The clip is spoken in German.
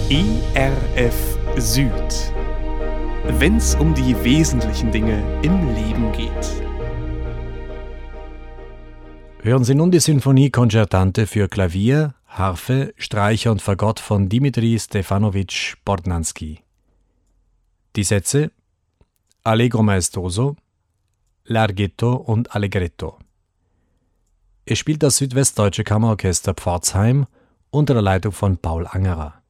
ERF Süd. Wenn's um die wesentlichen Dinge im Leben geht. Hören Sie nun die Sinfonie Concertante für Klavier, Harfe, Streicher und Fagott von Dimitri Stefanowitsch Bordnansky. Die Sätze Allegro maestoso, Larghetto und Allegretto. Es spielt das Südwestdeutsche Kammerorchester Pforzheim unter der Leitung von Paul Angerer.